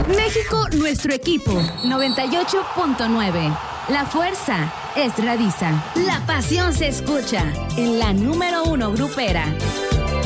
México, nuestro equipo. 98.9. La fuerza es Radisa. La pasión se escucha en la número 1 grupera.